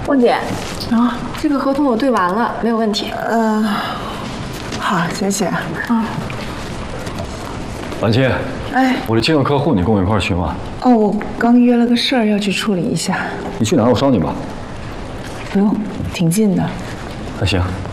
凤姐，啊，这个合同我对完了，没有问题。 好，谢谢。 婉清， 哎， 我这接个客户，你跟我一块儿去吗？ 哦，我刚约了个事儿要去处理一下。 你去哪儿？我捎你吧。 不用，挺近的。 那行，